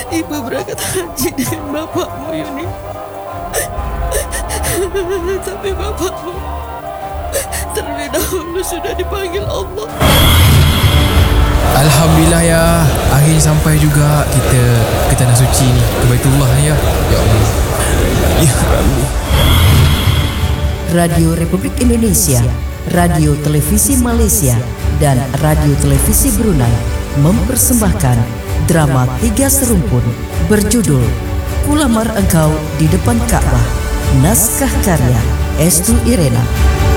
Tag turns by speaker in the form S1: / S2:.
S1: Ibu berangkat haji dengan bapakmu, Yuni. Tapi bapakmu terlebih dahulu sudah dipanggil Allah.
S2: Alhamdulillah ya, akhirnya sampai juga kita ke tanah suci ni, ke Baitullah ya. Ya Allah. Ya Rabbi.
S3: Radio Republik Indonesia, Radio Televisi Malaysia, dan Radio Televisi Brunei mempersembahkan drama 3 serumpun berjudul Kulamar Engkau di Depan Ka'bah. Naskah karya Estu Irena.